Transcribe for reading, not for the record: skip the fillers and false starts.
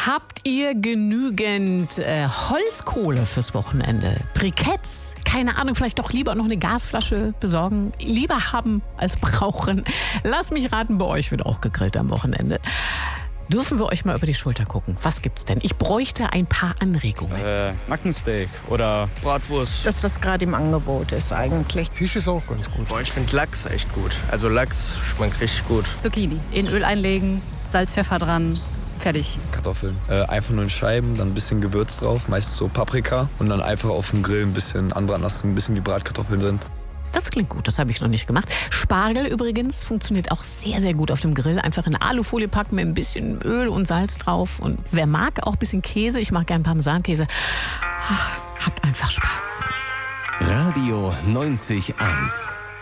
Habt ihr genügend Holzkohle fürs Wochenende? Briketts? Keine Ahnung, vielleicht doch lieber noch eine Gasflasche besorgen? Lieber haben als brauchen. Lass mich raten, bei euch wird auch gegrillt am Wochenende. Dürfen wir euch mal über die Schulter gucken? Was gibt's denn? Ich bräuchte ein paar Anregungen. Nackensteak oder Bratwurst. Das, was gerade im Angebot ist eigentlich. Fisch ist auch ganz gut. Boah, ich finde Lachs echt gut. Also Lachs schmeckt richtig gut. Zucchini. In Öl einlegen, Salz, Pfeffer dran. Fertig. Kartoffeln. Einfach nur in Scheiben, dann ein bisschen Gewürz drauf, meistens so Paprika. Und dann einfach auf dem Grill ein bisschen anbraten lassen, ein bisschen wie Bratkartoffeln sind. Das klingt gut, das habe ich noch nicht gemacht. Spargel übrigens funktioniert auch sehr, sehr gut auf dem Grill. Einfach in Alufolie packen mit ein bisschen Öl und Salz drauf. Und wer mag, auch ein bisschen Käse. Ich mag gern Parmesankäse. Habt einfach Spaß. Radio 90.1